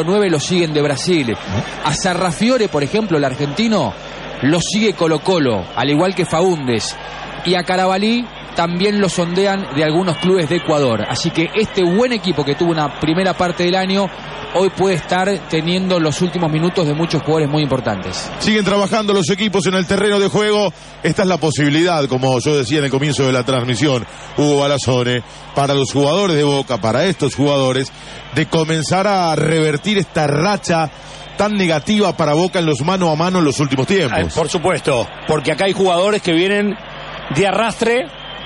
9 lo siguen de Brasil. A Sarrafiore, por ejemplo, el argentino, lo sigue Colo-Colo, al igual que Faúndez. Y a Carabalí también lo sondean de algunos clubes de Ecuador. Así que este buen equipo que tuvo una primera parte del año, hoy puede estar teniendo los últimos minutos de muchos jugadores muy importantes. Siguen trabajando los equipos en el terreno de juego. Esta es la posibilidad, como yo decía en el comienzo de la transmisión, Hugo Balazone, para los jugadores de Boca, para estos jugadores, de comenzar a revertir esta racha tan negativa para Boca en los mano a mano en los últimos tiempos. Por supuesto, porque acá hay jugadores que vienen de arrastre,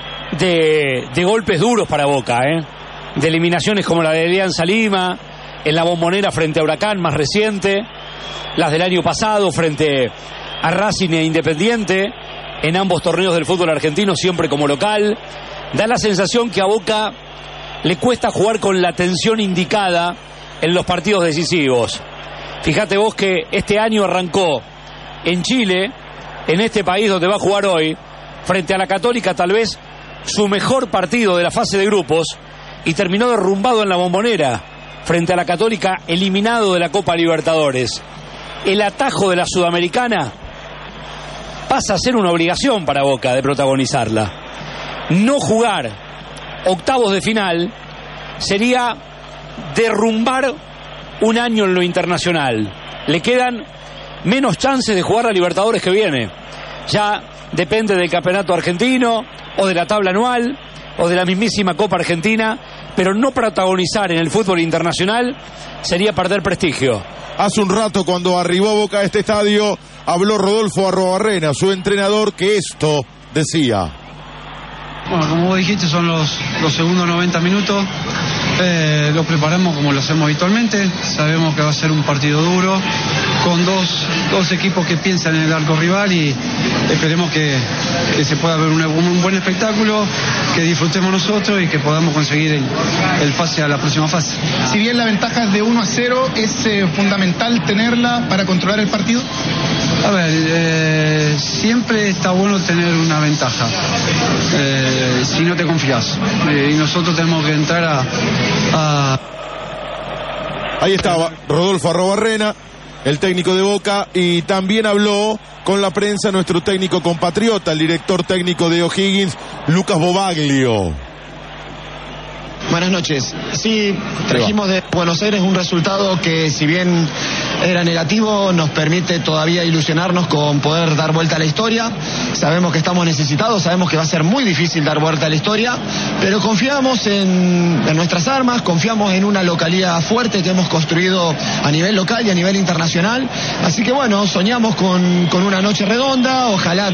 de golpes duros para Boca, de eliminaciones como la de Alianza Lima, en la Bombonera frente a Huracán, más reciente, las del año pasado frente a Racing e Independiente, en ambos torneos del fútbol argentino, siempre como local. Da la sensación que a Boca le cuesta jugar con la tensión indicada en los partidos decisivos. Fíjate vos que este año arrancó en Chile, en este país donde va a jugar hoy, frente a la Católica, tal vez su mejor partido de la fase de grupos, y terminó derrumbado en la Bombonera frente a la Católica, eliminado de la Copa Libertadores. El atajo de la Sudamericana pasa a ser una obligación para Boca de protagonizarla. No jugar octavos de final sería derrumbar un año en lo internacional. Le quedan menos chances de jugar la Libertadores que viene. Ya depende del campeonato argentino o de la tabla anual o de la mismísima Copa Argentina, pero no protagonizar en el fútbol internacional sería perder prestigio. Hace un rato, cuando arribó Boca a este estadio, habló Rodolfo Arruabarrena, su entrenador, que esto decía. Bueno, como vos dijiste, son los segundos 90 minutos. Lo preparamos como lo hacemos habitualmente. Sabemos que va a ser un partido duro, con dos equipos que piensan en el arco rival, y esperemos que se pueda ver un buen espectáculo, que disfrutemos nosotros y que podamos conseguir el pase a la próxima fase. Si bien la ventaja es de 1-0, ¿es fundamental tenerla para controlar el partido? A ver, siempre está bueno tener una ventaja, si no te confías, y nosotros tenemos que entrar Ahí estaba Rodolfo Arruabarrena, el técnico de Boca, y también habló con la prensa nuestro técnico compatriota, el director técnico de O'Higgins, Lucas Bobaglio. Buenas noches. Sí, trajimos de Buenos Aires un resultado que, si bien era negativo, nos permite todavía ilusionarnos con poder dar vuelta a la historia. Sabemos que estamos necesitados, sabemos que va a ser muy difícil dar vuelta a la historia, pero confiamos en nuestras armas, confiamos en una localidad fuerte que hemos construido a nivel local y a nivel internacional. Así que bueno, soñamos con una noche redonda. Ojalá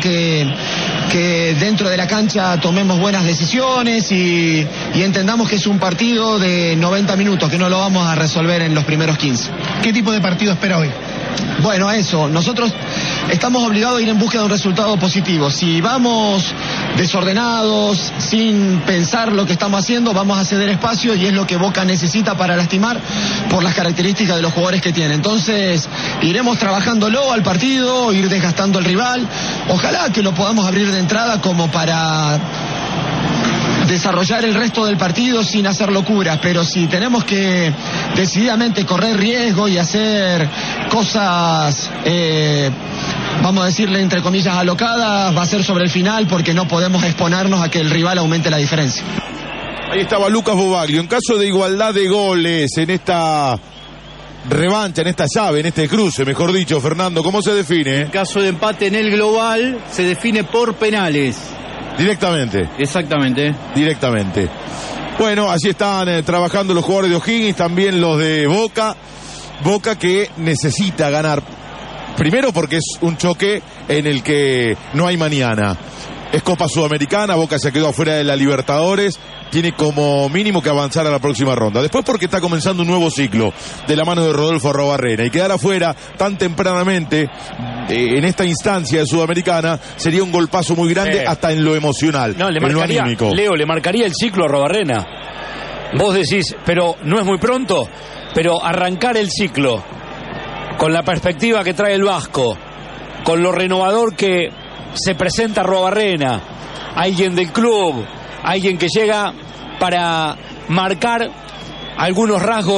que dentro de la cancha tomemos buenas decisiones y entendamos que es un partido de 90 minutos, que no lo vamos a resolver en los primeros 15. ¿Qué tipo de partido espera hoy? Bueno, eso, nosotros estamos obligados a ir en búsqueda de un resultado positivo. Si vamos desordenados, sin pensar lo que estamos haciendo, vamos a ceder espacio, y es lo que Boca necesita para lastimar por las características de los jugadores que tiene. Entonces, iremos trabajándolo al partido, ir desgastando al rival. Ojalá que lo podamos abrir de entrada como para desarrollar el resto del partido sin hacer locuras, pero si tenemos que decididamente correr riesgo y hacer cosas, vamos a decirle entre comillas alocadas, va a ser sobre el final, porque no podemos exponernos a que el rival aumente la diferencia. Ahí estaba Lucas Bobaglio. En caso de igualdad de goles en esta revancha, en esta llave, en este cruce, mejor dicho, Fernando, ¿cómo se define? En caso de empate en el global, se define por penales. Directamente. Exactamente. Directamente. Bueno, así están trabajando los jugadores de O'Higgins, también los de Boca. Boca que necesita ganar. Primero porque es un choque en el que no hay mañana. Es Copa Sudamericana, Boca se quedó afuera de la Libertadores, tiene como mínimo que avanzar a la próxima ronda. Después porque está comenzando un nuevo ciclo de la mano de Rodolfo Arruabarrena, y quedar afuera tan tempranamente en esta instancia de Sudamericana sería un golpazo muy grande, hasta en lo emocional, no, en lo anímico. Leo, le marcaría el ciclo a Arruabarrena. Vos decís, pero no es muy pronto, pero arrancar el ciclo con la perspectiva que trae el Vasco, con lo renovador que se presenta Arruabarrena, alguien del club, alguien que llega para marcar algunos rasgos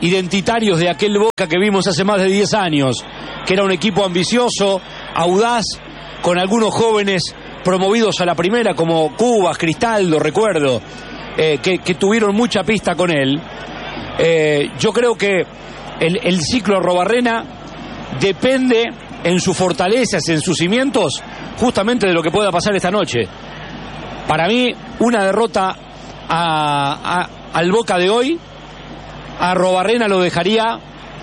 identitarios de aquel Boca que vimos hace más de 10 años, que era un equipo ambicioso, audaz, con algunos jóvenes promovidos a la primera, como Cubas, Cristaldo, recuerdo, que tuvieron mucha pista con él. Yo creo que el ciclo Arrobarrena depende en sus fortalezas, en sus cimientos, justamente de lo que pueda pasar esta noche. Para mí, una derrota al Boca de hoy, a Arrobarrena lo dejaría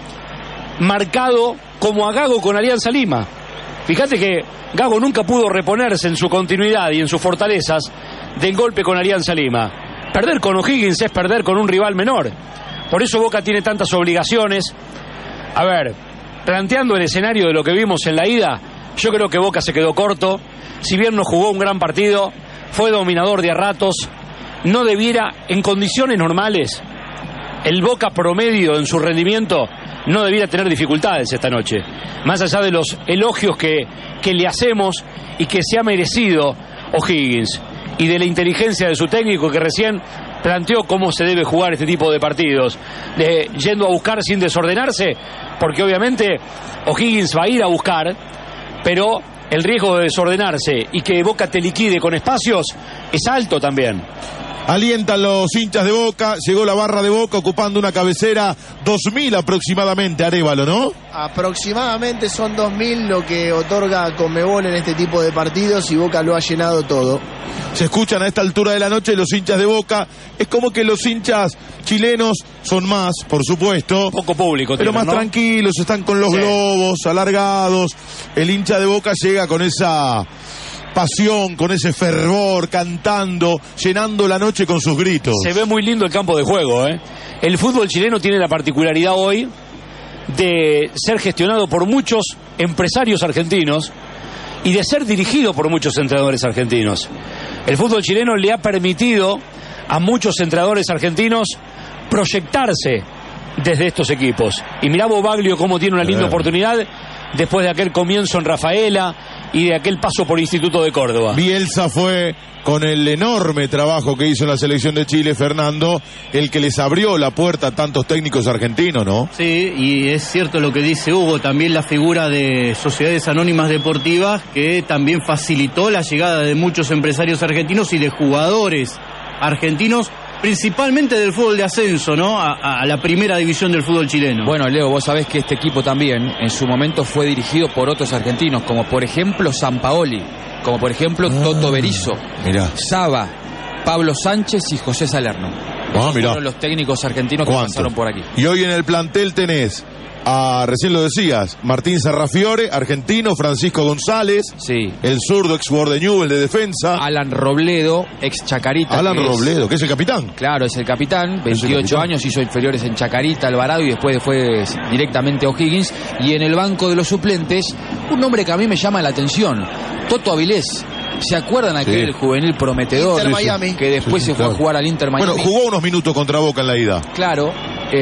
marcado como a Gago con Alianza Lima. Fíjate que Gago nunca pudo reponerse en su continuidad y en sus fortalezas del golpe con Alianza Lima. Perder con O'Higgins es perder con un rival menor. Por eso Boca tiene tantas obligaciones. A ver, planteando el escenario de lo que vimos en la ida, yo creo que Boca se quedó corto. Si bien no jugó un gran partido, fue dominador de a ratos. No debiera, en condiciones normales, el Boca promedio en su rendimiento no debiera tener dificultades esta noche. Más allá de los elogios que le hacemos y que se ha merecido O'Higgins, y de la inteligencia de su técnico, que recién planteó cómo se debe jugar este tipo de partidos, yendo a buscar sin desordenarse, porque obviamente O'Higgins va a ir a buscar, pero el riesgo de desordenarse y que Boca te liquide con espacios es alto también. Alientan los hinchas de Boca, llegó la barra de Boca ocupando una cabecera, 2.000 aproximadamente, Arévalo, ¿no? Aproximadamente son 2.000 lo que otorga Conmebol en este tipo de partidos, y Boca lo ha llenado todo. Se escuchan a esta altura de la noche los hinchas de Boca. Es como que los hinchas chilenos son más, por supuesto. Poco público, pero más, ¿no?, tranquilos, están con los globos alargados. El hincha de Boca llega con esa pasión, con ese fervor, cantando, llenando la noche con sus gritos. Se ve muy lindo el campo de juego, ¿eh? El fútbol chileno tiene la particularidad hoy de ser gestionado por muchos empresarios argentinos y de ser dirigido por muchos entrenadores argentinos. El fútbol chileno le ha permitido a muchos entrenadores argentinos proyectarse desde estos equipos. Y mirá Bobaglio cómo tiene una linda oportunidad después de aquel comienzo en Rafaela y de aquel paso por Instituto de Córdoba. Bielsa fue, con el enorme trabajo que hizo en la selección de Chile, Fernando, el que les abrió la puerta a tantos técnicos argentinos, ¿no? Sí, y es cierto lo que dice Hugo, también la figura de sociedades anónimas deportivas, que también facilitó la llegada de muchos empresarios argentinos y de jugadores argentinos, principalmente del fútbol de ascenso, ¿no? A la primera división del fútbol chileno. Bueno, Leo, vos sabés que este equipo también en su momento fue dirigido por otros argentinos, como por ejemplo Sampaoli, como por ejemplo Toto Berizzo, Saba, Pablo Sánchez y José Salerno. Esos fueron los técnicos argentinos que pasaron por aquí. Y hoy en el plantel tenés recién lo decías, Martín Serrafiore, argentino, Francisco González, sí, el zurdo, ex jugador de Newell de defensa, Alan Robledo, ex Chacarita. Alan Robledo, que es el capitán. Claro, es el capitán, 28 años, hizo inferiores en Chacarita, Alvarado, y después fue directamente a O'Higgins. Y en el banco de los suplentes, un nombre que a mí me llama la atención, Toto Avilés. ¿Se acuerdan aquel juvenil prometedor que después se fue a jugar al Inter Miami? Bueno, jugó unos minutos contra Boca en la ida. Claro,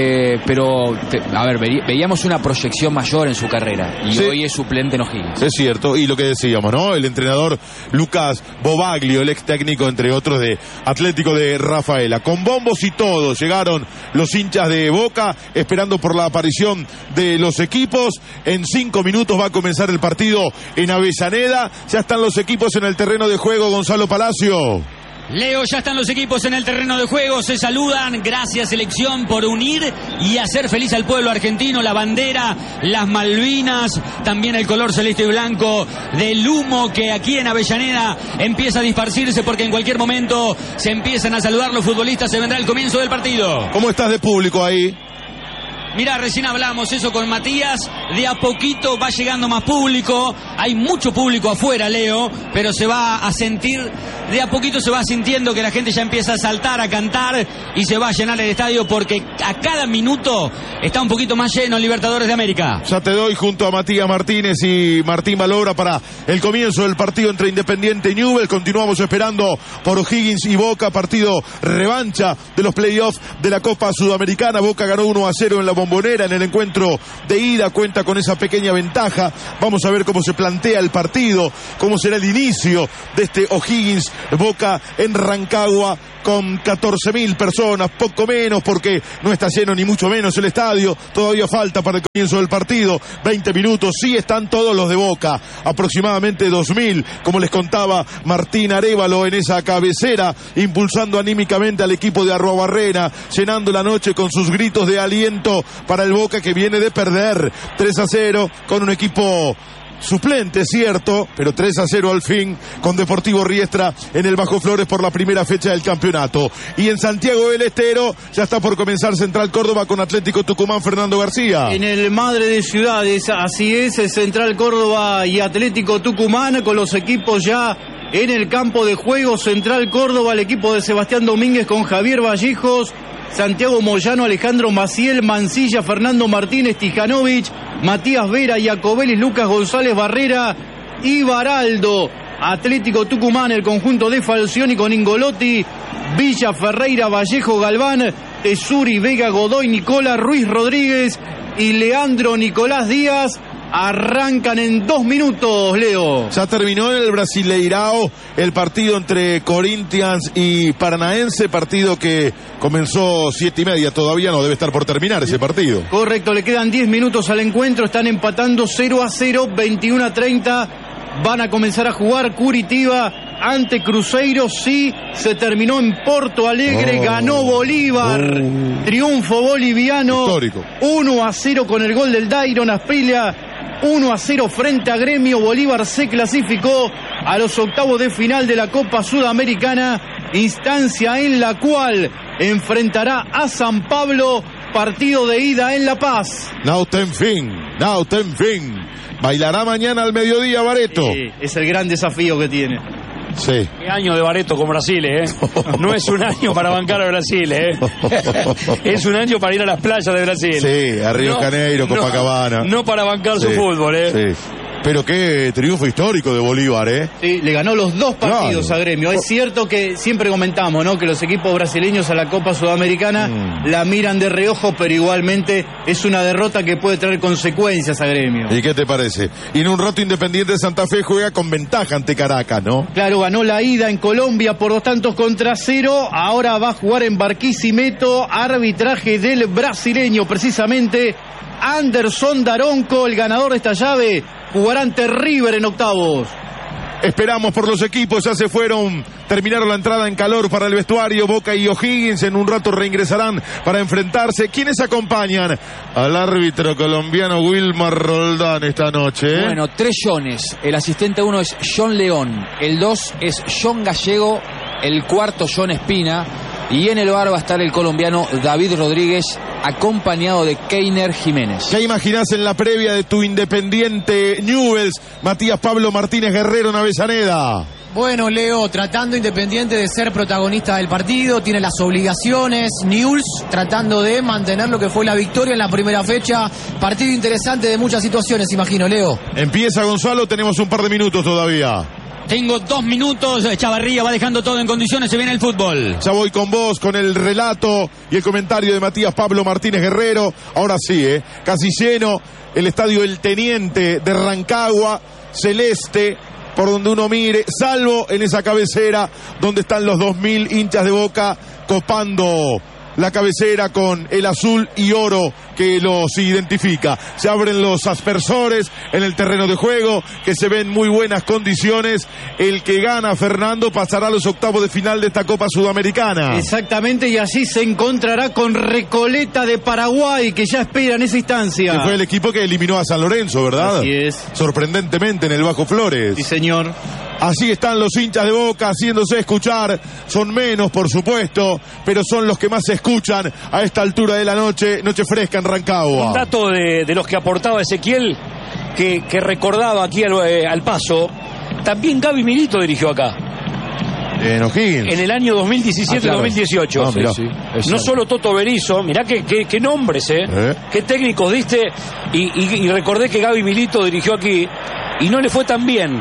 pero a ver, veíamos una proyección mayor en su carrera y hoy es suplente en O'Higgins. Es cierto, y lo que decíamos, ¿no? El entrenador Lucas Bobaglio, el ex técnico, entre otros, de Atlético de Rafaela. Con bombos y todo llegaron los hinchas de Boca, esperando por la aparición de los equipos. En 5 minutos va a comenzar el partido en Avellaneda. Ya están los equipos en el terreno de juego, Gonzalo Palacio. Leo, ya están los equipos en el terreno de juego, se saludan. Gracias, selección, por unir y hacer feliz al pueblo argentino. La bandera, las Malvinas, también el color celeste y blanco del humo que aquí en Avellaneda empieza a disparcirse, porque en cualquier momento se empiezan a saludar los futbolistas. Se vendrá el comienzo del partido. ¿Cómo estás de público ahí? Mirá, recién hablamos eso con Matías, de a poquito va llegando más público, hay mucho público afuera, Leo, pero se va a sentir, de a poquito se va sintiendo que la gente ya empieza a saltar, a cantar, y se va a llenar el estadio, porque a cada minuto está un poquito más lleno el Libertadores de América. Ya te doy junto a Matías Martínez y Martín Valobra para el comienzo del partido entre Independiente y Newell's. Continuamos esperando por O'Higgins y Boca, partido revancha de los playoffs de la Copa Sudamericana. Boca ganó 1-0 en la Bombonera en el encuentro de ida, cuenta con esa pequeña ventaja. Vamos a ver cómo se plantea el partido, cómo será el inicio de este O'Higgins Boca en Rancagua, con 14.000 personas, poco menos, porque no está lleno ni mucho menos el estadio. Todavía falta para el comienzo del partido, 20 minutos. Sí están todos los de Boca, aproximadamente 2.000, como les contaba Martín Arévalo en esa cabecera, impulsando anímicamente al equipo de Arruabarrena, llenando la noche con sus gritos de aliento para el Boca, que viene de perder 3-0 con un equipo suplente, cierto, pero 3-0 al fin con Deportivo Riestra en el Bajo Flores por la primera fecha del campeonato. Y en Santiago del Estero ya está por comenzar Central Córdoba con Atlético Tucumán. Fernando García. En el Madre de Ciudades, así es, Central Córdoba y Atlético Tucumán, con los equipos ya en el campo de juego. Central Córdoba, el equipo de Sebastián Domínguez con Javier Vallejos, Santiago Moyano, Alejandro Maciel, Mancilla, Fernando Martínez, Tijanovic, Matías Vera, Jacobelis, Lucas González Barrera y Baraldo. Atlético Tucumán, el conjunto de Falcioni con Ingolotti, Villa, Ferreira, Vallejo, Galván, Tesuri, Vega, Godoy, Nicola, Ruiz Rodríguez y Leandro Nicolás Díaz. Arrancan en 2 minutos, Leo. Ya terminó en el Brasileirao el partido entre Corinthians y Paranaense, partido que comenzó 7:30, todavía no debe estar por terminar ese partido. Correcto, le quedan 10 minutos al encuentro, están empatando 0-0, 21-30, van a comenzar a jugar Curitiba ante Cruzeiro. Sí, se terminó en Porto Alegre, ganó Bolívar, triunfo boliviano, histórico, 1-0 con el gol del Dairon Asprilla, 1-0 frente a Gremio. Bolívar se clasificó a los octavos de final de la Copa Sudamericana, instancia en la cual enfrentará a San Pablo, partido de ida en La Paz. Nautenfin. Bailará mañana al mediodía Barreto. Sí, es el gran desafío que tiene. Sí. Qué año de Barreto con Brasil, No es un año para bancar a Brasil, Es un año para ir a las playas de Brasil. Sí, a Río Janeiro, Copacabana. No para bancar su fútbol, Sí. Pero qué triunfo histórico de Bolívar, Sí, le ganó los 2 partidos a Gremio. Es cierto que siempre comentamos, ¿no?, que los equipos brasileños a la Copa Sudamericana la miran de reojo, pero igualmente es una derrota que puede traer consecuencias a Gremio. ¿Y qué te parece? Y en un rato Independiente de Santa Fe juega con ventaja ante Caracas, ¿no? Claro, ganó la ida en Colombia por 2-0. Ahora va a jugar en Barquisimeto, arbitraje del brasileño, precisamente Anderson Daronco, el ganador de esta llave, jugará ante River en octavos. Esperamos por los equipos, ya se fueron, terminaron la entrada en calor para el vestuario. Boca y O'Higgins en un rato reingresarán para enfrentarse. ¿Quiénes acompañan al árbitro colombiano Wilmar Roldán esta noche? Bueno, 3 Johnes. El asistente 1 es John León, el 2 es John Gallego, el 4 John Espina, y en el bar va a estar el colombiano David Rodríguez, acompañado de Keiner Jiménez. ¿Qué imaginás en la previa de tu Independiente Newell's, Matías Pablo Martínez Guerrero en Avellaneda? Bueno, Leo, tratando Independiente de ser protagonista del partido, tiene las obligaciones. Newell's tratando de mantener lo que fue la victoria en la primera fecha. Partido interesante de muchas situaciones, imagino, Leo. Empieza Gonzalo, tenemos un par de minutos todavía. Tengo 2 minutos, Chavarría va dejando todo en condiciones, se viene el fútbol. Ya voy con vos, con el relato y el comentario de Matías Pablo Martínez Guerrero. Ahora sí, casi lleno el estadio El Teniente de Rancagua, celeste, por donde uno mire, salvo en esa cabecera donde están los 2.000 hinchas de Boca copando la cabecera con el azul y oro que los identifica. Se abren los aspersores en el terreno de juego, que se ven muy buenas condiciones. El que gana, Fernando, pasará a los octavos de final de esta Copa Sudamericana. Exactamente, y allí se encontrará con Recoleta de Paraguay, que ya espera en esa instancia. Que fue el equipo que eliminó a San Lorenzo, ¿verdad? Así es. Sorprendentemente en el Bajo Flores. Sí, señor. Así están los hinchas de Boca haciéndose escuchar. Son menos, por supuesto, pero son los que más se escuchan a esta altura de la noche, noche fresca en Rancagua. Un dato de los que aportaba Ezequiel, que recordaba aquí al paso, también Gaby Milito dirigió acá. En O'Higgins. En el año 2017-2018. Claro. No solo Toto Berizzo, mirá qué nombres, qué técnicos diste, y recordé que Gaby Milito dirigió aquí y no le fue tan bien.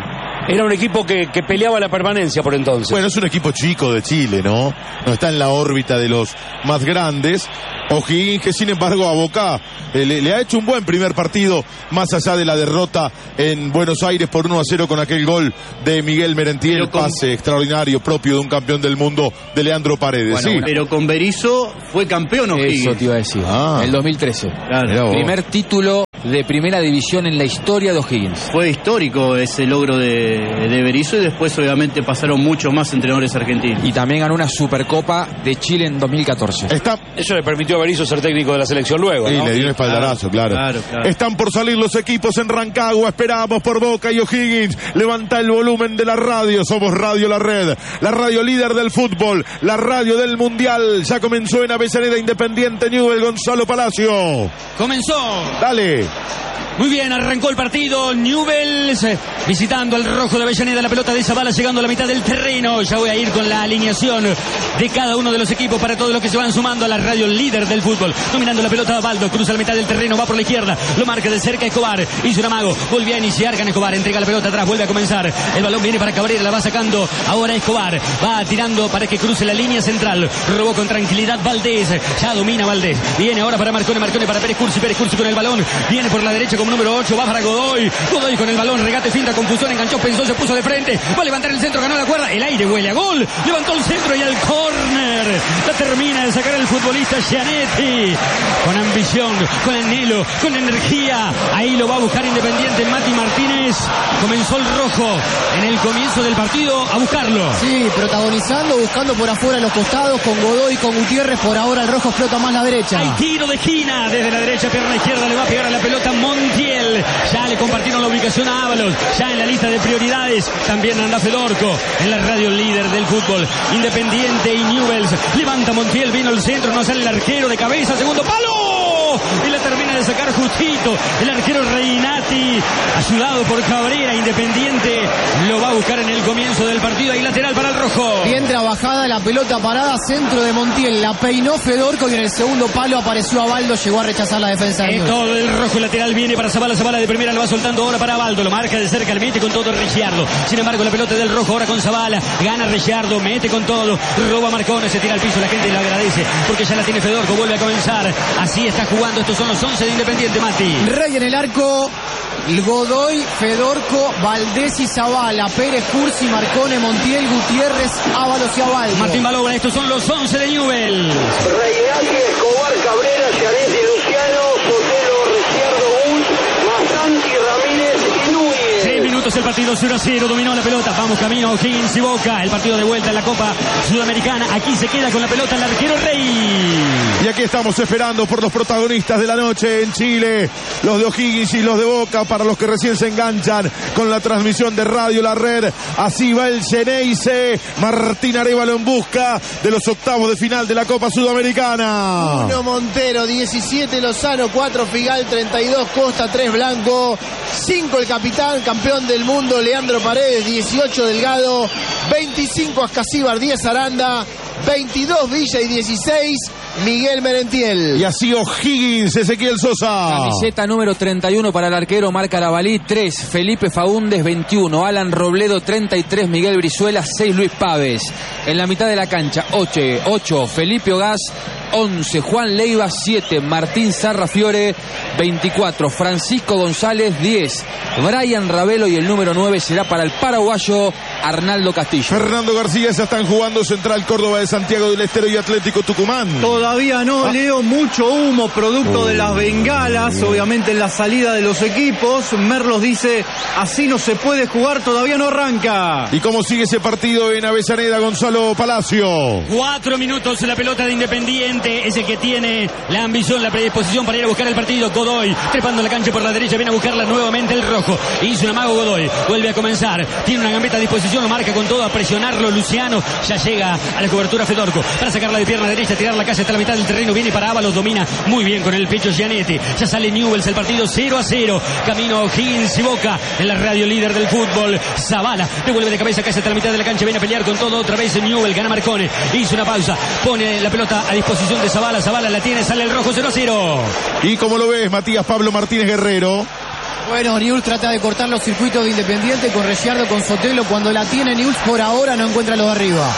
Era un equipo que peleaba la permanencia por entonces. Bueno, es un equipo chico de Chile, ¿no? No está en la órbita de los más grandes. O'Higgins, que sin embargo a Boca le ha hecho un buen primer partido, más allá de la derrota en Buenos Aires por 1-0 con aquel gol de Miguel Merentiel, pase extraordinario propio de un campeón del mundo, de Leandro Paredes. Bueno, sí. Pero con Berizzo fue campeón O'Higgins. Eso te iba a decir. El 2013. Claro. Primer título de primera división en la historia de O'Higgins. Fue histórico ese logro de Berizzo, y después obviamente pasaron muchos más entrenadores argentinos. Y también ganó una Supercopa de Chile en 2014. Eso le permitió a Berizzo ser técnico de la selección luego, Sí, ¿no? le dio un espaldarazo, claro. Están por salir los equipos en Rancagua. Esperamos por Boca y O'Higgins. Levanta el volumen de la radio. Somos Radio La Red, la radio líder del fútbol, la radio del mundial. Ya comenzó en Avellaneda Independiente Newell. Gonzalo Palacio. Comenzó. Dale. Muy bien, arrancó el partido. Newell's visitando al rojo de Avellaneda. La pelota de Zavala llegando a la mitad del terreno. Ya voy a ir con la alineación de cada uno de los equipos para todos los que se van sumando a la radio líder del fútbol. Dominando la pelota Baldo, cruza la mitad del terreno, va por la izquierda, lo marca de cerca Escobar. Hizo un amago, volvió a iniciar Gan Escobar, entrega la pelota atrás, vuelve a comenzar. El balón viene para Cabrera, la va sacando ahora Escobar. Va tirando para que cruce la línea central. Robó con tranquilidad Valdés. Ya domina Valdés. Viene ahora para Marcone para Pérez Cursi con el balón. Viene por la derecha como número 8, va para Godoy con el balón, regate, finta, confusión, enganchó, pensó, se puso de frente, va a levantar el centro, ganó la cuerda, el aire huele a gol, levantó el centro y al córner, la termina de sacar el futbolista Gianetti, con ambición, con anhelo, con energía, ahí lo va a buscar Independiente. Mati Martínez comenzó el rojo en el comienzo del partido a buscarlo. Sí, protagonizando, buscando por afuera los costados, con Godoy, con Gutiérrez. Por ahora el rojo explota más la derecha. Hay tiro de esquina desde la derecha, pierna izquierda, le va a pegar a la pelota Montiel. Ya le compartieron la ubicación a Ábalos, ya en la lista de prioridades también anda Fedorco en la radio líder del fútbol. Independiente y Newell's, levanta Montiel, vino el centro, no sale el arquero de cabeza, segundo palo y la termina de sacar justito el arquero Reinati, ayudado por Cabrera. Independiente lo va a buscar en el comienzo del partido, ahí lateral para el rojo. Bien trabajada la pelota parada, centro de Montiel, la peinó Fedorco y en el segundo palo apareció Abaldo, llegó a rechazar la defensa de Newell's. Todo el rojo lateral viene para Zavala de primera, lo va soltando ahora para Abaldo, lo marca de cerca, el mete con todo Ricciardo. Sin embargo la pelota del rojo ahora con Zavala, gana Ricciardo, mete con todo, roba Marcone, se tira al piso, la gente lo agradece porque ya la tiene Fedorco, vuelve a comenzar, así está jugando, estos son los 11 de Independiente. Mati Rey en el arco, Godoy, Fedorco, Valdés y Zavala, Pérez, Cursi, Marcone, Montiel, Gutiérrez, Ábalos y Abaldo. Martín Balobra, estos son los 11 de Newell's. Reinati, Escobar, Cabrera, Gianetti, Luciano, Sotelo, Ricciardo, Masanti, Ramírez y Núñez. 3 minutos el partido, 0-0, dominó la pelota, vamos camino O'Higgins y Boca, el partido de vuelta en la Copa Sudamericana, aquí se queda con la pelota el arquero Rey. Y aquí estamos esperando por los protagonistas de la noche en Chile, los de O'Higgins y los de Boca, para los que recién se enganchan con la transmisión de Radio La Red. Así va el Xeneize, Martín Arévalo en busca de los octavos de final de la Copa Sudamericana. 1 Montero, 17 Lozano, 4 Figal, 32 Costa, 3 Blanco, 5 el capitán, campeón del mundo Leandro Paredes, 18 Delgado, 25 Ascasíbar, 10 Aranda, 22 Villa y 16 Miguel Merentiel. Y así O'Higgins, Ezequiel Sosa. Camiseta número 31 para el arquero Marc Carabalí, 3 Felipe Faúndez, 21 Alan Robledo, 33 Miguel Brizuela, 6 Luis Páez. En la mitad de la cancha 8 Felipe Ogás, 11 Juan Leiva, 7 Martín Sarrafiore, 24 Francisco González, 10 Brian Ravelo y el número 9 será para el paraguayo Arnaldo Castillo. Fernando García, ya están jugando Central Córdoba de Santiago del Estero y Atlético Tucumán. Todavía no, Leo, mucho humo producto de las bengalas, obviamente en la salida de los equipos. Merlos dice, así no se puede jugar, todavía no arranca. ¿Y cómo sigue ese partido en Avellaneda, Gonzalo Palacio? 4 minutos la pelota de Independiente, es el que tiene la ambición, la predisposición para ir a buscar el partido. Godoy, trepando la cancha por la derecha, viene a buscarla nuevamente el rojo. Hizo un amago Godoy, vuelve a comenzar, tiene una gambeta a disposición, lo marca con todo, a presionarlo Luciano, ya llega a la cobertura Fedorco, para sacarla de pierna derecha, tirar la casa hasta la mitad del terreno, viene para Ábalos, domina muy bien con el pecho Gianetti, ya sale Newell's, el partido 0-0, camino O'Higgins y Boca, en la radio líder del fútbol. Zavala, devuelve de cabeza casi hasta la mitad de la cancha, viene a pelear con todo, otra vez Newell, gana Marcone, hizo una pausa, pone la pelota a disposición de Zavala, Zavala la tiene, sale el rojo 0-0. ¿Y cómo lo ves, Matías Pablo Martínez Guerrero? Bueno, Newell's trata de cortar los circuitos de Independiente con Ricciardo, con Sotelo. Cuando la tiene Newell's, por ahora no encuentra los de arriba.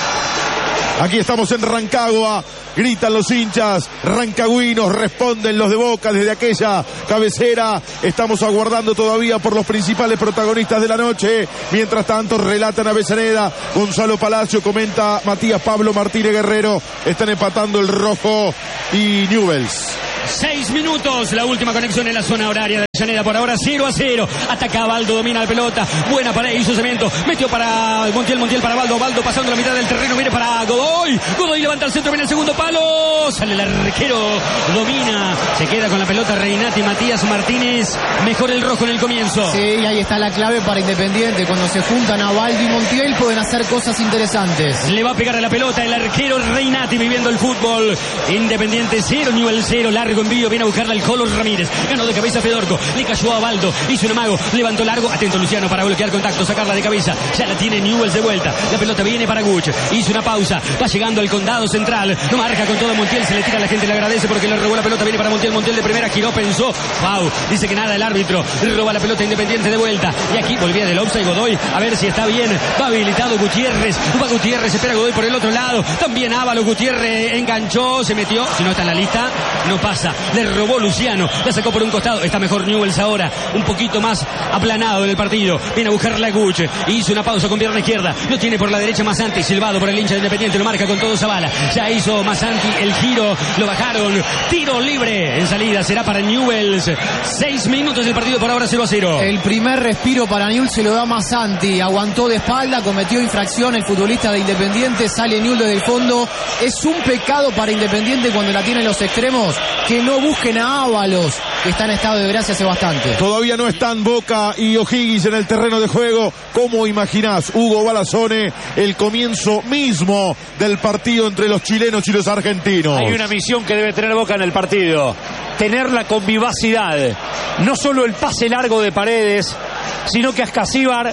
Aquí estamos en Rancagua, gritan los hinchas rancagüinos, responden los de Boca desde aquella cabecera. Estamos aguardando todavía por los principales protagonistas de la noche. Mientras tanto, relatan Avellaneda, Gonzalo Palacio, comenta Matías Pablo Martínez Guerrero. Están empatando el Rojo y Newell's. 6 minutos, la última conexión en la zona horaria de Avellaneda, por ahora 0-0, ataca Baldo, domina la pelota, buena pared, hizo cemento, metió para Montiel para Baldo pasando la mitad del terreno, viene para Godoy levanta el centro, viene el segundo palo, sale el arquero, domina, se queda con la pelota Reinati, Matías Martínez, mejor el Rojo en el comienzo. Sí, y ahí está la clave para Independiente, cuando se juntan a Baldo y Montiel pueden hacer cosas interesantes. Le va a pegar a la pelota el arquero Reinati viviendo el fútbol. Independiente 0, Newell's 0, largo envío, viene a buscarla el Colo Ramírez, ganó de cabeza Fedorco, le cayó a Baldo, hizo un amago, levantó largo, atento Luciano para bloquear contacto, sacarla de cabeza, ya la tiene Newell's de vuelta, la pelota viene para Guch, hizo una pausa, va llegando al condado central, no marca con todo Montiel, se le tira, la gente le agradece porque le robó la pelota, viene para Montiel de primera, giró, pensó, wow, dice que nada el árbitro, roba la pelota Independiente de vuelta, y aquí volvía del offside Godoy, a ver si está bien, va habilitado Gutiérrez, espera Godoy por el otro lado, también Ábalos, Gutiérrez enganchó, se metió, si no está en la lista, no pasa, le robó Luciano, la sacó por un costado, está mejor Newell's ahora, un poquito más aplanado en el partido, viene a buscar la Guch, hizo una pausa con pierna izquierda, lo tiene por la derecha Masanti, silbado por el hincha de Independiente, lo marca con todo Zavala, ya hizo Masanti el giro, lo bajaron, tiro libre en salida, será para Newell's, 6 minutos del partido, por ahora 0-0. El primer respiro para Newell's se lo da Masanti, aguantó de espalda, cometió infracción el futbolista de Independiente, sale Newell's desde el fondo, es un pecado para Independiente cuando la tienen los extremos, que no busquen a Ábalos, que está en estado de gracia hace bastante. Todavía no están Boca y O'Higgins en el terreno de juego. ¿Cómo imaginás, Hugo Balazone, el comienzo mismo del partido entre los chilenos y los argentinos? Hay una misión que debe tener Boca en el partido, tenerla con vivacidad, no solo el pase largo de Paredes, sino que Ascasíbar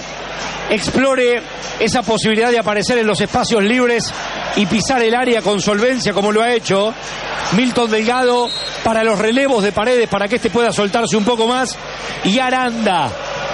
explore esa posibilidad de aparecer en los espacios libres y pisar el área con solvencia como lo ha hecho Milton Delgado para los relevos de Paredes, para que este pueda soltarse un poco más, y Aranda.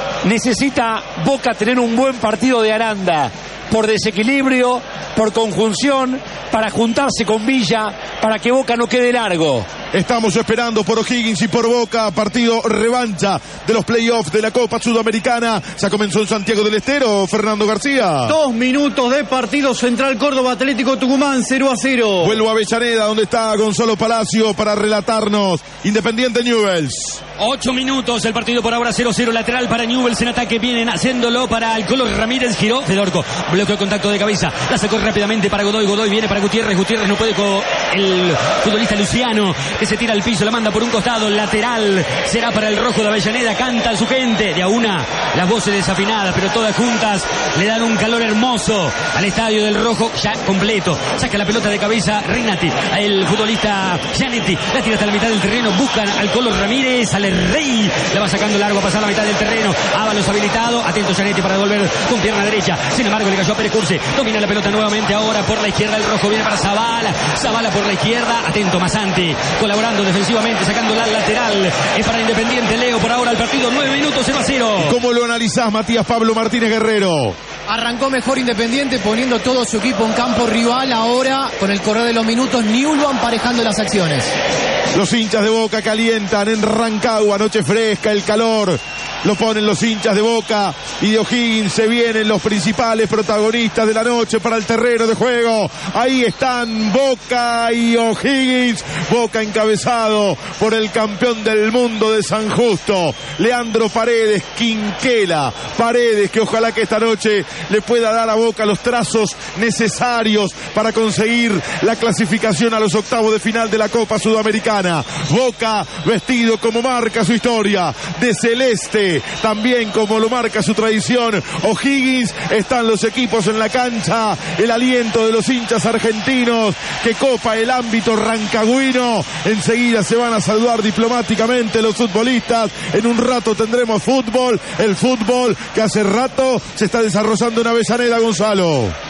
Necesita Boca tener un buen partido de Aranda, por desequilibrio, por conjunción, para juntarse con Villa, para que Boca no quede largo. Estamos esperando por O'Higgins y por Boca, partido revancha de los playoffs de la Copa Sudamericana. Ya comenzó en Santiago del Estero, Fernando García. 2 minutos de partido, Central Córdoba, Atlético Tucumán, 0-0. Vuelvo a Avellaneda, donde está Gonzalo Palacio para relatarnos Independiente Newell's. 8 minutos, el partido por ahora 0-0, lateral para Newell's en ataque, vienen haciéndolo para el Colo Ramírez, giró, Fedorco, bloqueó el contacto de cabeza, la sacó rápidamente para Godoy viene para Gutiérrez no puede con el futbolista Luciano, que se tira al piso, la manda por un costado, lateral, será para el Rojo de Avellaneda, canta su gente, de a una, las voces desafinadas, pero todas juntas, le dan un calor hermoso al estadio del Rojo, ya completo, saca la pelota de cabeza Reinati, el futbolista Gianetti, la tira hasta la mitad del terreno, buscan al Colo Ramírez, sale Rey, la va sacando largo a pasar la mitad del terreno, Ábalos habilitado, atento Gianetti para devolver con pierna derecha, sin embargo le cayó a Pérez Curse, domina la pelota nuevamente ahora por la izquierda, el Rojo viene para Zavala por la izquierda, atento Masanti, colaborando defensivamente, sacando la lateral, es para Independiente, Leo, por ahora el partido, 9 minutos, 0-0. ¿Cómo lo analizás, Matías Pablo Martínez Guerrero? Arrancó mejor Independiente poniendo todo su equipo en campo rival, ahora con el correr de los minutos Newell's emparejando las acciones. Los hinchas de Boca calientan en Rancagua, noche fresca, el calor lo ponen los hinchas de Boca y de O'Higgins. Se vienen los principales protagonistas de la noche para el terreno de juego. Ahí están Boca y O'Higgins. Boca encabezado por el campeón del mundo de San Justo, Leandro Paredes, Quinquela Paredes, que ojalá que esta noche le pueda dar a Boca los trazos necesarios para conseguir la clasificación a los octavos de final de la Copa Sudamericana. Boca vestido como marca su historia, de celeste, también como lo marca su tradición. O'Higgins, están los equipos en la cancha, el aliento de los hinchas argentinos que copa el ámbito rancagüino. Enseguida se van a saludar diplomáticamente los futbolistas. En un rato tendremos fútbol, el fútbol que hace rato se está desarrollando en Avellaneda, Gonzalo.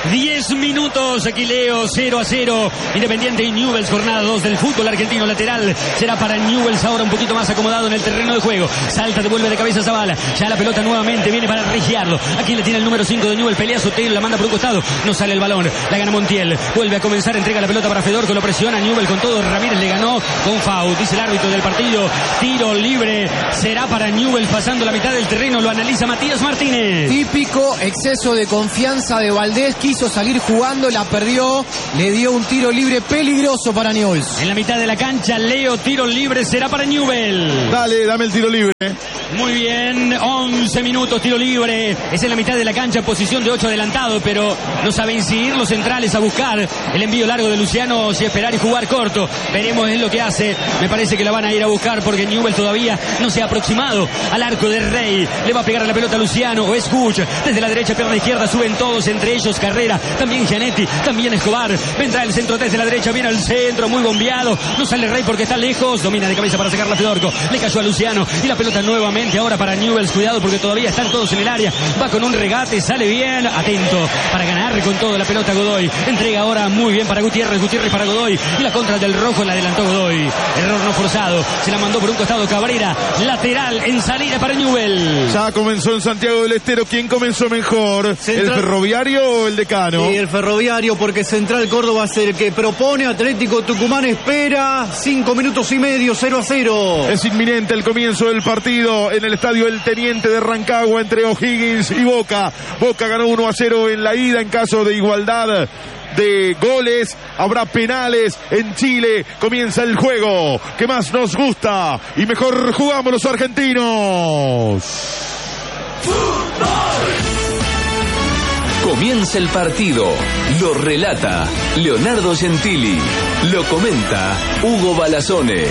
10 minutos. Aquí Leo, 0-0. Independiente y Newell's, jornada 2 del fútbol argentino. Lateral será para Newell's, ahora un poquito más acomodado en el terreno de juego. Salta, devuelve de cabeza Zavala. Ya la pelota nuevamente viene para Rigiardo. Aquí le tiene el número 5 de Newell's. Pelea Sotelo, la manda por un costado. No sale el balón. La gana Montiel. Vuelve a comenzar, entrega la pelota para Fedorco. Lo presiona Newell's con todo. Ramírez le ganó con foul. Dice el árbitro del partido. Tiro libre será para Newell's, pasando la mitad del terreno. Lo analiza Matías Martínez. Típico exceso de confianza de Valdés. Quiso salir jugando, la perdió. Le dio un tiro libre peligroso para Newell's. En la mitad de la cancha, Leo, tiro libre será para Newell's. Dale, dame el tiro libre. Muy bien, 11 minutos, tiro libre. Es en la mitad de la cancha, posición de 8 adelantado, pero no saben si ir los centrales a buscar el envío largo de Luciano o si esperar y jugar corto. Veremos es lo que hace. Me parece que la van a ir a buscar porque Newell's todavía no se ha aproximado al arco de Rey. Le va a pegar a la pelota a Luciano o es Guch. Desde la derecha, pierna izquierda, suben todos, entre ellos Carrera, también Gianetti, también Escobar. Vendrá el centro desde la derecha, viene al centro, muy bombeado. No sale Rey porque está lejos. Domina de cabeza para sacarla Fedorco. Le cayó a Luciano y la pelota nuevamente ahora para Newell's. Cuidado porque todavía están todos en el área. Va con un regate, sale bien, atento para ganar con todo la pelota Godoy. Entrega ahora muy bien para Gutiérrez para Godoy. Y la contra del rojo la adelantó Godoy. Error no forzado. Se la mandó por un costado Cabrera. Lateral en salida para Newell's. Ya comenzó en Santiago del Estero. ¿Quién comenzó mejor? ¿El Ferroviario o el Decano? Sí, el Ferroviario, porque Central Córdoba es el que propone. Atlético Tucumán espera. 5 minutos y medio, 0-0. Es inminente el comienzo del partido en el estadio El Teniente de Rancagua entre O'Higgins y Boca. Boca ganó 1-0 en la ida. En caso de igualdad de goles habrá penales en Chile. Comienza el juego que más nos gusta y mejor jugamos los argentinos. Comienza el partido. Lo relata Leonardo Gentili. Lo comenta Hugo Balazone.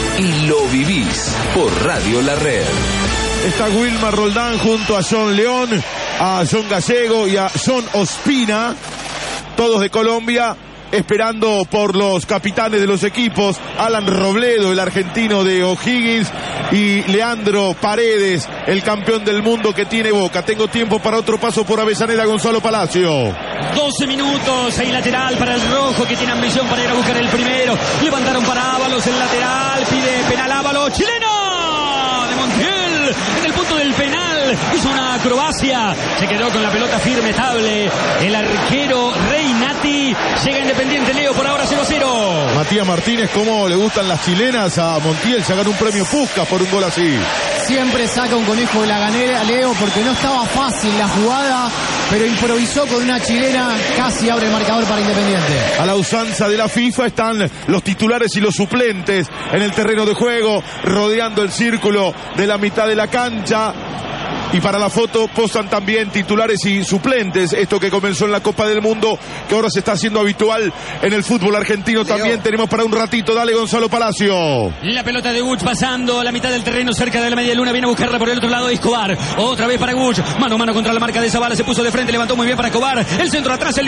Y lo vivís por Radio La Red. Está Wilmar Roldán junto a John León, a John Gallego y a John Ospina, todos de Colombia, esperando por los capitanes de los equipos, Alan Robledo, el argentino de O'Higgins, y Leandro Paredes, el campeón del mundo que tiene Boca. Tengo tiempo para otro paso por Avellaneda, Gonzalo Palacio. 12 minutos, ahí lateral para el rojo que tiene ambición para ir a buscar el primero. Levantaron para Ábalos, el lateral, pide penal Ábalos, chileno de Montiel, en el punto del penal, hizo una acrobacia, se quedó con la pelota firme, estable, el arquero Reinati. Llega Independiente, Leo, por ahora 0-0. Matías Martínez, ¿cómo le gustan las chilenas a Montiel? Se ganó un premio Puskás por un gol así. Siempre saca un conejo de la ganera, Leo, porque no estaba fácil la jugada, pero improvisó con una chilena, casi abre el marcador para Independiente. A la usanza de la FIFA están los titulares y los suplentes en el terreno de juego, rodeando el círculo de la mitad de la cancha. Y para la foto posan también titulares y suplentes. Esto que comenzó en la Copa del Mundo, que ahora se está haciendo habitual en el fútbol argentino. Leo. También tenemos para un ratito. Dale, Gonzalo Palacio. La pelota de Guch pasando a la mitad del terreno, cerca de la media luna. Viene a buscarla por el otro lado Escobar. Otra vez para Guch. Mano a mano contra la marca de Zavala. Se puso de frente, levantó muy bien para Escobar. El centro atrás, el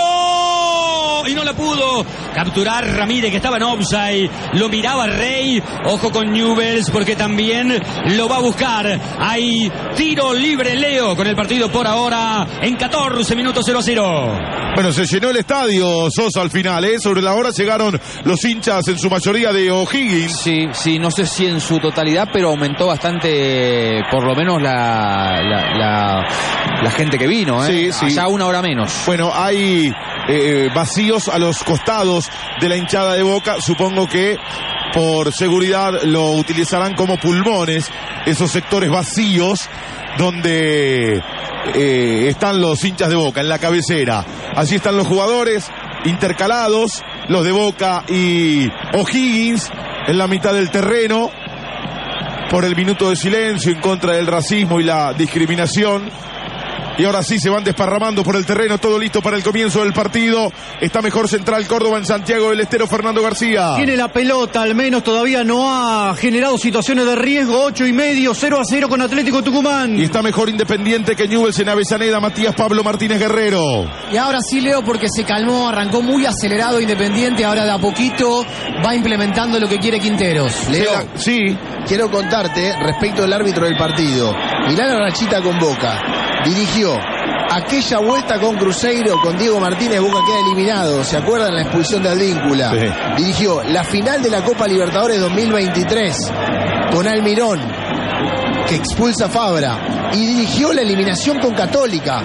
disparo. Y no la pudo capturar Ramírez, que estaba en offside. Lo miraba Rey. Ojo con Newell's, porque también lo va a buscar. Hay tiro libre, Leo, con el partido por ahora en 14 minutos, 0-0. Bueno, se llenó el estadio, Sosa, al final, ¿eh? Sobre la hora llegaron los hinchas, en su mayoría de O'Higgins. Sí, no sé si en su totalidad, pero aumentó bastante, por lo menos la gente que vino, ¿eh? Sí. Ya una hora menos. Bueno, hay vacíos a los costados de la hinchada de Boca. Supongo que por seguridad lo utilizarán como pulmones, esos sectores vacíos donde están los hinchas de Boca, en la cabecera. Allí están los jugadores intercalados, los de Boca y O'Higgins en la mitad del terreno, por el minuto de silencio en contra del racismo y la discriminación. Y ahora sí se van desparramando por el terreno, todo listo para el comienzo del partido. Está mejor Central Córdoba en Santiago del Estero, Fernando García. Tiene la pelota, al menos todavía no ha generado situaciones de riesgo. 8:30, 0-0 con Atlético Tucumán. Y está mejor Independiente que Newell's en Avellaneda, Matías Pablo Martínez Guerrero. Y ahora sí, Leo, porque se calmó, arrancó muy acelerado Independiente, ahora de a poquito va implementando lo que quiere Quinteros. Leo, sí. Quiero contarte respecto del árbitro del partido. Mirá la rachita con Boca. Dirigió aquella vuelta con Cruzeiro, con Diego Martínez, Boca queda eliminado. ¿Se acuerdan la expulsión de Advíncula? Sí. Dirigió la final de la Copa Libertadores 2023 con Almirón, que expulsa a Fabra, y dirigió la eliminación con Católica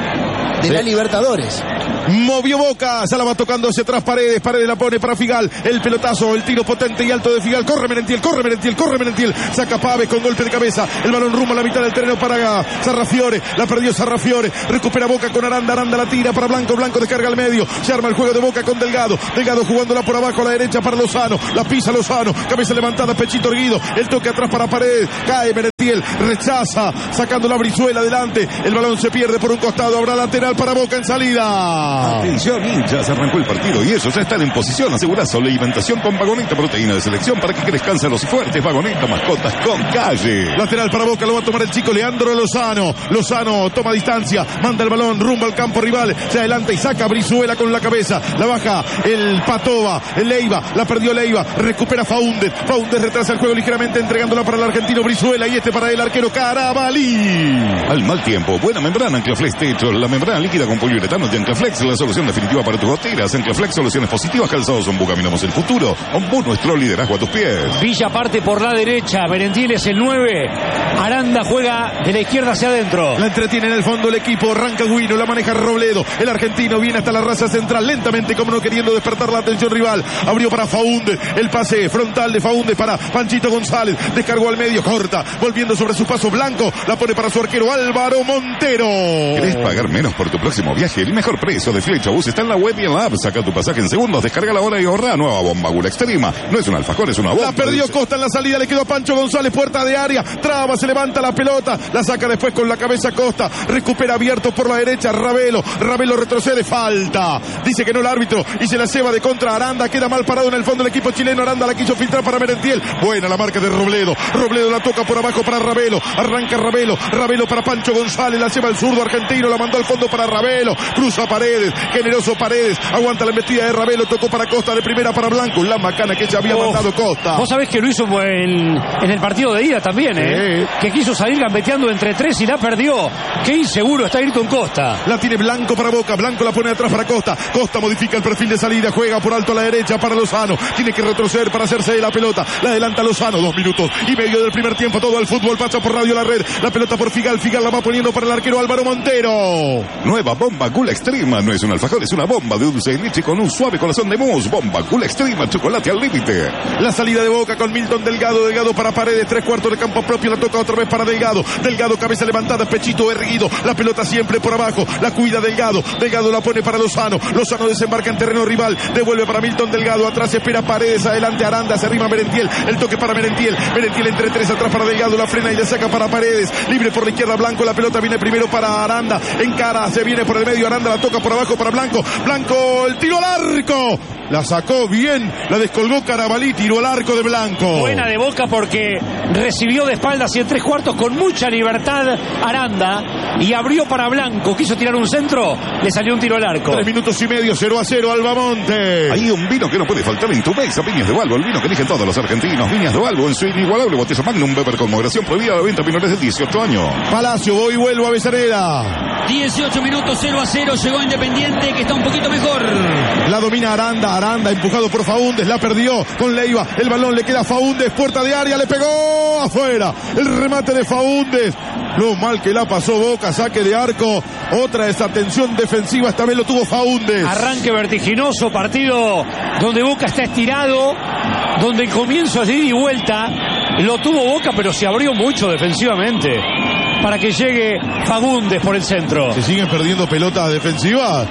de la Libertadores. Movió Boca, ya la va tocando hacia atrás Paredes la pone para Figal, el pelotazo, el tiro potente y alto de Figal, corre Merentiel, saca Paves con golpe de cabeza, el balón rumbo a la mitad del terreno para Sarrafiore, la perdió Sarrafiore, recupera Boca con Aranda la tira para Blanco descarga al medio, se arma el juego de Boca con Delgado jugándola por abajo a la derecha para Lozano, la pisa Lozano, cabeza levantada, pechito erguido, el toque atrás para Paredes, cae Merentiel, rechaza, sacando la Brizuela adelante, el balón se pierde por un costado, habrá lateral para Boca en salida. Atención, hinchas, arrancó el partido y ellos ya están en posición. Asegura su alimentación con Vagoneta, proteína de selección para que crezcan sanos y fuertes. Vagoneta, mascotas con calle. Lateral para Boca, lo va a tomar el chico Leandro Lozano. Lozano toma distancia, manda el balón rumbo al campo rival, se adelanta y saca Brizuela con la cabeza. La baja el Patova, el Leiva, la perdió Leiva, recupera Faúndez retrasa el juego ligeramente entregándola para el argentino Brizuela y para el arquero Carabalí. Al mal tiempo, buena membrana Anclaflex Techo, la membrana líquida con poliuretano de Anclaflex, la solución definitiva para tus goteras. Anclaflex, soluciones positivas, calzados Ombú, caminamos el futuro. Ombú, nuestro liderazgo a tus pies. Villa parte por la derecha, Merentiel es el 9, Aranda juega de la izquierda hacia adentro. La entretiene en el fondo el equipo, arranca Guino, la maneja Robledo, el argentino viene hasta la raza central, lentamente como no queriendo despertar la atención rival, abrió para Faúndez, el pase frontal de Faúndez para Panchito González, descargó al medio, corta, volviendo sobre su paso Blanco, la pone para su arquero Álvaro Montero. ¿Querés pagar menos por tu próximo viaje? El mejor precio de Flexbus está en la web y en la app. Saca tu pasaje en segundos, descarga la hora y ahorra. Nueva bomba Gula Extrema. No es un alfajor, es una bomba. La perdió Costa en la salida, le quedó a Pancho González, puerta de área, traba, se levanta la pelota, la saca después con la cabeza Costa, recupera abierto por la derecha Ravelo retrocede, falta, dice que no el árbitro y se la lleva de contra Aranda, queda mal parado en el fondo el equipo chileno, Aranda la quiso filtrar para Merentiel, buena la marca de Robledo la toca por abajo para Ravelo, arranca Ravelo para Pancho González, la lleva el zurdo argentino, la mandó al fondo para Ravelo, cruza Paredes, generoso Paredes, aguanta la embestida de Ravelo, tocó para Costa de primera para Blanco, la macana que ya había mandado Costa. Vos sabés que lo hizo en el partido de ida también, que quiso salir gambeteando entre tres y la perdió. Qué inseguro está Ayrton Costa. La tiene Blanco para Boca, Blanco la pone atrás para Costa modifica el perfil de salida, juega por alto a la derecha para Lozano, tiene que retroceder para hacerse de la pelota, la adelanta Lozano, 2 minutos y medio del primer tiempo, todo el fútbol pasa por Radio La Red, la pelota por Figal la va poniendo para el arquero Álvaro Montero. Nueva bomba Gula Extrema, no es un alfajor, es una bomba de dulce de leche con un suave corazón de mousse. Bomba Gula Extrema, chocolate al límite. La salida de Boca con Milton Delgado para Paredes, 3/4 de campo propio, la toca otra vez para Delgado, cabeza levantada, pechito erguido, la pelota siempre por abajo, la cuida Delgado la pone para Lozano desembarca en terreno rival, devuelve para Milton Delgado, atrás espera Paredes, adelante Aranda, se arrima Merentiel, el toque para Merentiel entre tres atrás para Delgado, la frena y le saca para Paredes, libre por la izquierda Blanco, la pelota viene primero para Aranda, encara, se viene por el medio, Aranda la toca por abajo para Blanco, el tiro al arco, la sacó bien, la descolgó Carabalí, tiró al arco de Blanco. Buena de Boca porque recibió de espaldas y en 3/4 con mucha libertad Aranda y abrió para Blanco, quiso tirar un centro, le salió un tiro al arco. 3 minutos y medio, 0-0 Albamonte. Hay un vino que no puede faltar en tu mesa, Viñas de Balbo, el vino que eligen todos los argentinos. Viñas de Balbo en su inigualable botella Magnum, beber con moderación, prohibida de venta a menores de 18 años. Palacio, voy y vuelvo a Avellaneda. 18 minutos, 0-0, llegó Independiente que está un poquito mejor. La domina Aranda empujado por Faúndez, la perdió con Leiva, el balón le queda a Faúndez, puerta de área, le pegó afuera, el remate de Faúndez, lo mal que la pasó Boca, saque de arco, otra desatención defensiva, esta vez lo tuvo Faúndez. Arranque vertiginoso, partido donde Boca está estirado, donde el comienzo es de ida y vuelta, lo tuvo Boca pero se abrió mucho defensivamente para que llegue Faúndez por el centro. Se siguen perdiendo pelotas defensivas.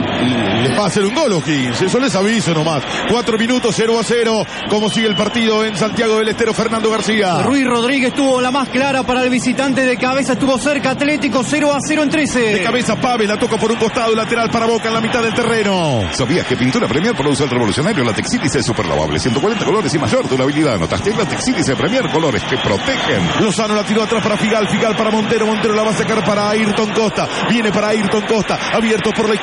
Les va a hacer un gol O'Higgins, eso les aviso nomás. 4 minutos, 0-0. ¿Cómo sigue el partido en Santiago del Estero? Fernando García. Ruiz Rodríguez tuvo la más clara para el visitante, de cabeza estuvo cerca, Atlético 0-0 en 13. De cabeza Paves, la toca por un costado, lateral para Boca en la mitad del terreno. ¿Sabías que Pintura Premier produce el revolucionario Latex Sílice super lavable? 140 colores y mayor durabilidad. ¿Notaste? Latex Sílice Premier, colores que protegen. Lozano la tiró atrás para Figal para Montero la va a sacar para Ayrton Costa. Viene para Ayrton Costa, abierto por la izquierda Blanco.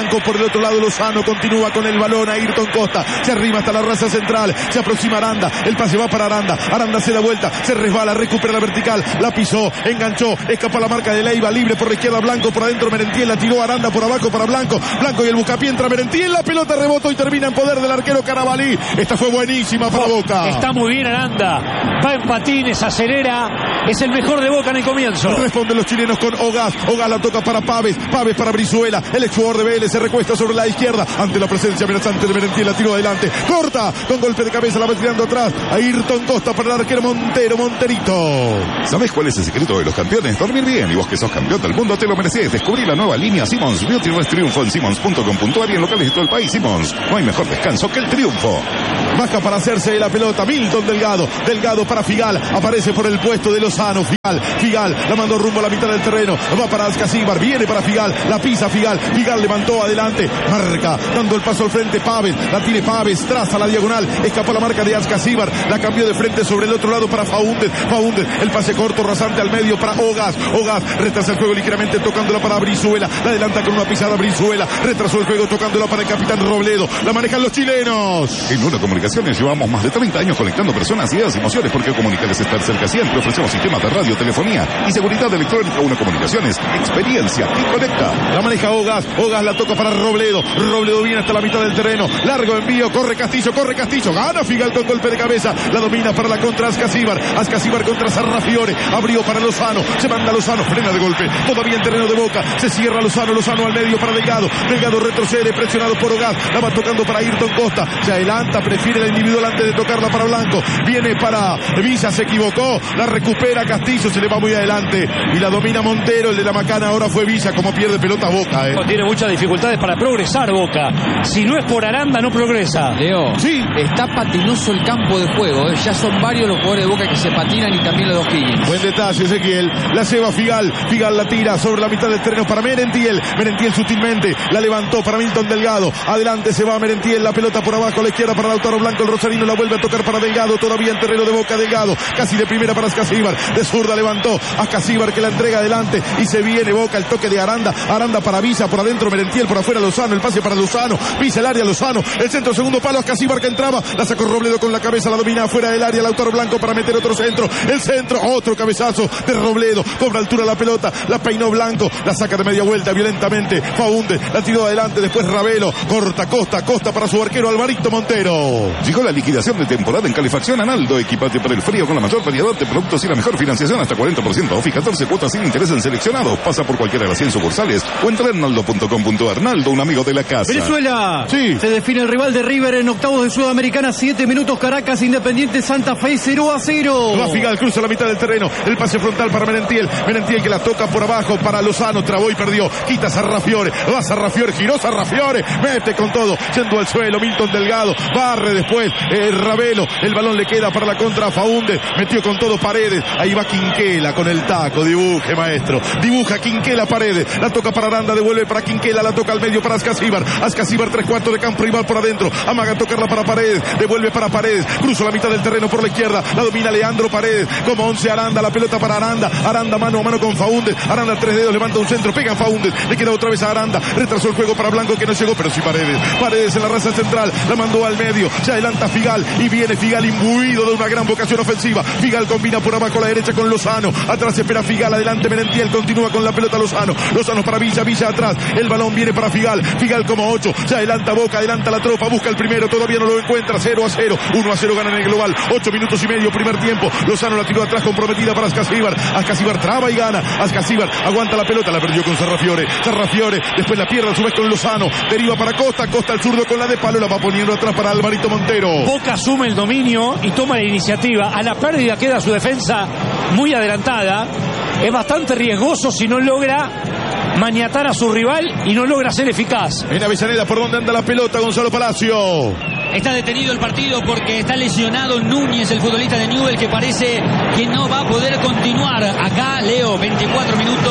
Blanco. Por el otro lado Lozano continúa con el balón. Ayrton Costa se arrima hasta la raza central. Se aproxima Aranda. El pase va para Aranda. Aranda se da vuelta. Se resbala. Recupera la vertical. La pisó. Enganchó. Escapa la marca de Leiva. Libre por la izquierda Blanco. Por adentro Merentiel. La tiró Aranda por abajo para Blanco. Blanco y el buscapié entra Merentiel. La pelota rebotó y termina en poder del arquero Carabalí. Esta fue buenísima para Boca. Está muy bien Aranda. Va en patines. Acelera. Es el mejor de Boca en el comienzo. Responden los chilenos con Ogaz. Ogaz la toca para Paves. Paves para Brizuela. El exjugador de Vélez se recuesta sobre la izquierda. Ante la presencia amenazante de Merentiel. La tiró adelante. Corta. Con golpe de cabeza la va tirando atrás. Ayrton Costa para el arquero Monterito. ¿Sabes cuál es el secreto de los campeones? Dormir bien. Y vos que sos campeón del mundo te lo mereces. Descubrí la nueva línea Simons Beauty Rest Triunfo en simons.com.ar y en locales de todo el país. Simons, no hay mejor descanso que el triunfo. Baja para hacerse de la pelota Milton Delgado. Delgado para Figal. Aparece por el puesto de Lozano. Figal la mandó rumbo a la mitad del terreno. Va para Ascasíbar. Viene para Figal. La pisa Figal. Figal levantó adelante. Marca. Dando el paso al frente Paves. La tiene Paves. Traza la diagonal. Escapó la marca de Ascasíbar. La cambió de frente sobre el otro lado para Faúndez. Faúndez. El pase corto rasante al medio para Ogaz. Ogaz retrasa el juego ligeramente tocándola para Brizuela. La adelanta con una pisada Brizuela. Retrasó el juego tocándola para el capitán Robledo. La manejan los chilenos. En Uno Comunicaciones llevamos más de 30 años conectando personas, ideas y emociones, porque Comunicar es estar cerca siempre. Ofrecemos sistemas de radio, telefonía y seguridad electrónica. Uno Comunicaciones, experiencia que conecta. La maneja Ogaz. Ogaz la toca para Robledo. Robledo viene hasta la mitad del terreno. Largo envío. Corre Castillo. Gana Figal con golpe de cabeza. La domina para la contra Ascasíbar. Ascasíbar contra Sarrafiore. Abrió para Lozano. Se manda Lozano. Frena de golpe. Todavía en terreno de Boca. Se cierra Lozano. Lozano al medio para Delgado. Delgado retrocede. Presionado por Ogaz. La va tocando para Ayrton Costa. Se adelanta. Prefiere la individual antes de tocarla para Blanco. Viene para Villa. Se equivocó. La recupera Castillo. Se le va muy adelante. Y la domina Montero. El de la macana ahora fue Villa. Como pierde pelota Boca. Tiene muchas dificultades para progresar Boca. Si no es por Aranda, no progresa. Leo, sí, está patinoso el campo de juego. Ya son varios los jugadores de Boca que se patinan y también los dos Higgins. Buen detalle, Ezequiel. La ceba Figal. Figal la tira sobre la mitad del terreno para Merentiel. Merentiel sutilmente la levantó para Milton Delgado. Adelante se va Merentiel. La pelota por abajo a la izquierda para Lautaro Blanco. El rosarino la vuelve a tocar para Delgado. Todavía en terreno de Boca Delgado. Casi de primera para Ascasíbar. De zurda levantó Ascasíbar que la entrega adelante. Y se viene Boca. El toque de Aranda. Aranda para Villa. Por adentro Merentiel. Por afuera Lozano. El pase para Lozano. Pisa el área Lozano. El centro segundo palo. Ascasíbar que entraba. La sacó Robledo con la cabeza. La domina afuera del área. Lautaro Blanco para meter otro centro. El centro. Otro cabezazo de Robledo. Cobra altura la pelota. La peinó Blanco. La saca de media vuelta violentamente. Faúndez. La tiró adelante. Después Ravelo. Corta Costa para su arquero Alvarito Montero. Llegó la liquidación de temporada en Calefacción Analdo. Equipate para el frío con la mayor variedad de productos y la mejor financiación hasta 40% off y 14 cuotas sin interés en seleccionados. Pasa por cualquiera de las 100 sucursales o entra en naldo.com.ar. Naldo, un amigo de la casa. Venezuela. Sí. Se define el rival de River en octavos de Sudamericana. 7 minutos Caracas, Independiente Santa Fe 0-0. Va Figal, cruza la mitad del terreno. El pase frontal para Merentiel. Merentiel que la toca por abajo para Lozano. Trabó y perdió. Quita Sarrafiore. Va Sarrafiore. Giró Sarrafiore. Mete con todo. Yendo al suelo. Milton Delgado. Barre después. Ravelo. El balón le queda para la contra Faúndez. Metió con todo Paredes. Ahí va Quinquela con el taco. Dibuje, maestro. Dibuja Quinquela Paredes. La toca para Aranda. Devuelve para Quinquela. La toca al medio para Ascasíbar. Ascasíbar 3/4 de campo rival por adentro. Amaga a tocarla para Paredes. Devuelve para Paredes. Cruza la mitad del terreno por la izquierda. La domina Leandro Paredes. Como 11 Aranda. La pelota para Aranda. Aranda mano a mano con Faúndez. Aranda 3 dedos. Levanta un centro. Pega en Faúndez. Le queda otra vez a Aranda. Retrasó el juego para Blanco que no llegó. Pero sí Paredes. Paredes en la raza central. La mandó al medio. Se adelanta Figal. Y viene Figal imbuido de una gran vocación ofensiva. Figal combina por abajo a la derecha con Lozano. Atrás espera Figal. Adelante Merentiel. Continúa con la pelota Lozano. Lozano para Villa. Villa atrás. El balón viene para Figal. Figal como 8. Se adelanta Boca. Adelanta la tropa. Busca el primero. Todavía no lo encuentra. 0-0. 1-0 gana en el global. 8 minutos y medio. Primer tiempo. Lozano la tiró atrás comprometida para Ascasíbar. Ascasíbar traba y gana. Ascasíbar aguanta la pelota. La perdió con Sarrafiore. Sarrafiore. Después la pierde a su vez con Lozano. Deriva para Costa. Costa al zurdo con la de palo. La va poniendo atrás para Alvarito Montero. Boca asume el dominio y toma la iniciativa. A la pérdida queda su defensa muy adelantada. Es bastante riesgoso si no logra maniatar a su rival y no logra ser eficaz. En Avellaneda, ¿por dónde anda la pelota, Gonzalo Palacio? Está detenido el partido porque está lesionado Núñez, el futbolista de Newell, que parece que no va a poder continuar. Acá, Leo, 24 minutos,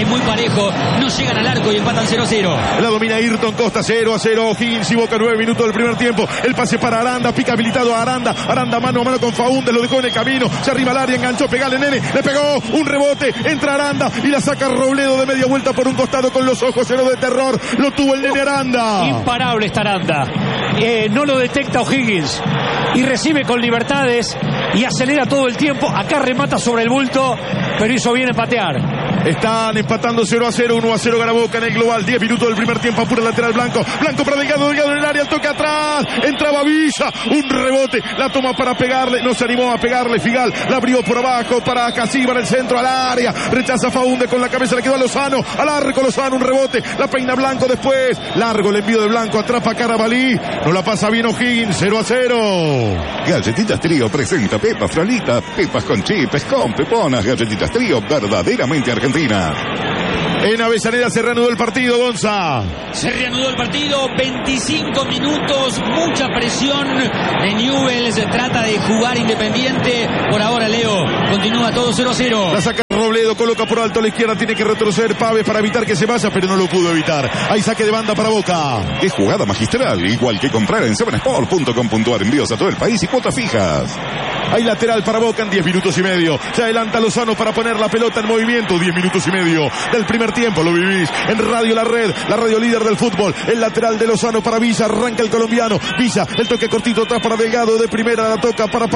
es muy parejo, no llegan al arco y empatan 0-0. La domina Ayrton Costa, 0-0. O'Higgins y Boca, 9 minutos del primer tiempo. El pase para Aranda, pica habilitado a Aranda. Aranda mano a mano con Faúndez, lo dejó en el camino. Se arriba al área, enganchó, pegale, nene. Le pegó un rebote, entra Aranda y la saca Robledo de media vuelta por un costado con los ojos llenos de terror. Lo tuvo el nene Aranda. Imparable está Aranda. No lo detecta O'Higgins y recibe con libertades y acelera todo el tiempo. Acá remata sobre el bulto, pero hizo bien en patear. Están empatando 0-0, 1-0 gana Boca en el global. 10 minutos del primer tiempo, apura el lateral Blanco. Blanco para Delgado, Delgado en el área, el toque atrás. Entraba Villa, un rebote, la toma para pegarle, no se animó a pegarle Figal. La abrió por abajo para Casíbar, el centro al área. Rechaza Faúndez con la cabeza, le quedó a Lozano. Al arco Lozano, un rebote, la peina Blanco después. Largo el envío de Blanco, atrapa a Carabalí. No la pasa bien O'Higgins, 0-0. Galletitas Trío presenta Pepas Fralitas, pepas con chips, con peponas. Galletitas Trío, verdaderamente argentinas. En Avellaneda se reanudó el partido, Gonza. Se reanudó el partido, 25 minutos, mucha presión de Newell's, trata de jugar Independiente. Por ahora, Leo, continúa todo 0-0. La saca Robledo, coloca por alto a la izquierda, tiene que retroceder Pávez para evitar que se vaya, pero no lo pudo evitar. Hay saque de banda para Boca. Qué jugada magistral, igual que comprar en 7sport.com.ar, envíos a todo el país y cuotas fijas. Hay lateral para Boca en 10 minutos y medio. Se adelanta Lozano para poner la pelota en movimiento. 10 minutos y medio del primer tiempo. Lo vivís en Radio La Red, la radio líder del fútbol. El lateral de Lozano para Villa. Arranca el colombiano. Villa, el toque cortito atrás para Delgado. De primera la toca para